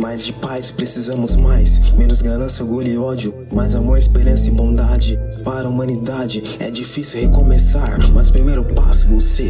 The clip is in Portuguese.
Mais de paz, precisamos mais. Menos ganância, orgulho e ódio. Mais amor, esperança e bondade para a humanidade. É difícil recomeçar, mas o primeiro passo você